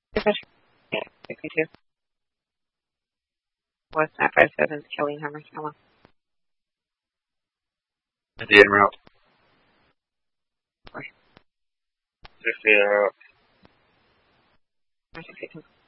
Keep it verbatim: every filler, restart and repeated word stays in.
sixty-two. West nine five seven, Killing Hammer, Selma. Indian route. Four. sixty route. sixty-two.